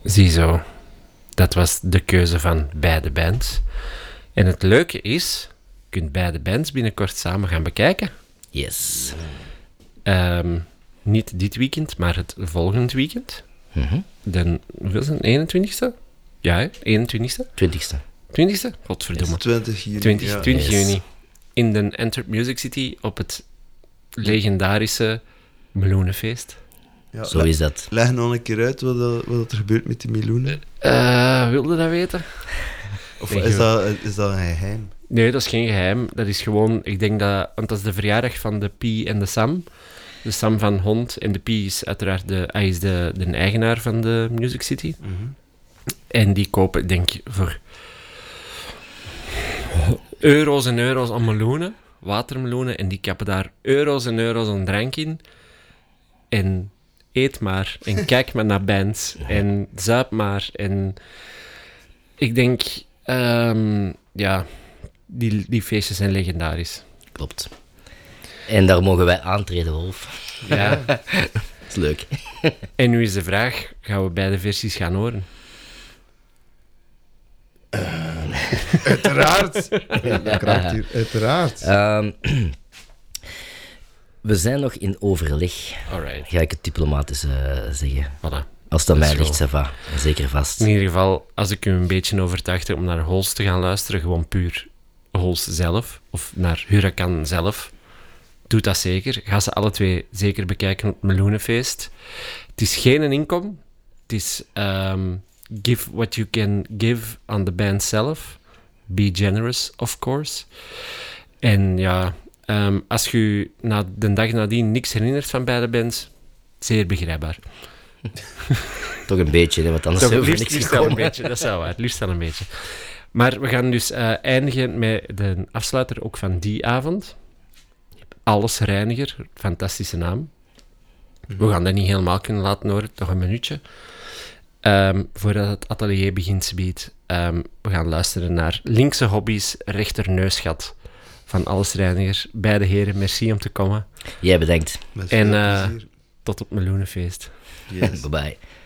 Ziezo. Dat was de keuze van beide bands. En het leuke is, je kunt beide bands binnenkort samen gaan bekijken. Yes. Niet dit weekend, maar het volgend weekend. Hoeveel is het? 21ste? Ja, hè? 21ste? 20ste. 20ste? Godverdomme. 20 juni. 20 Yes. juni. In de Antwerp Music City op het legendarische Meloenenfeest. Ja, Zo is dat. leg nog een keer uit wat er gebeurt met die meloenen. Wilde dat weten? Of denk is dat een geheim? Nee, dat is geen geheim. Dat is gewoon, ik denk dat, want dat is de verjaardag van de Pie en de Sam. De Sam van Hond en de Pie is uiteraard de eigenaar van de Music City. En die kopen, denk ik, voor euro's en euro's aan meloenen, watermeloenen, en die kappen daar euro's en euro's aan drank in. En eet maar, en kijk maar naar bands, en zuip maar. En ik denk, die feestjes zijn legendarisch. Klopt. En daar mogen wij aantreden, Wolf. Ja. Dat is leuk. En nu is de vraag, gaan we beide versies gaan horen? Uiteraard. Dat kracht hier. Uiteraard. We zijn nog in overleg, Alright, ga ik het diplomatisch zeggen. voilà. Als het aan mij Dat is ligt, ça va. Zeker vast. In ieder geval, als ik u een beetje overtuigde om naar Hols te gaan luisteren, gewoon puur Hols zelf, of naar Huracan zelf, doe dat zeker. Ga ze alle twee zeker bekijken op het Meloenenfeest. Het is geen inkom. Het is give what you can give aan de band zelf. Be generous, of course. En ja, als je na de dag nadien niks herinnert van beide bands, zeer begrijpbaar. Toch een beetje, hè, want anders Toch, hebben we liefst niks wel een gekomen. beetje, dat is wel waar. Liefst wel een beetje. Maar we gaan dus eindigen met de afsluiter ook van die avond. Allesreiniger, fantastische naam. We gaan dat niet helemaal kunnen laten horen, nog een minuutje. Voordat het atelier begint, biedt. We gaan luisteren naar Linkse Hobby's, Rechterneusgat van Allesreiniger. Beide heren, merci om te komen. Jij bedankt. Met En veel plezier. tot op Meloenenfeest. Yes. Bye bye.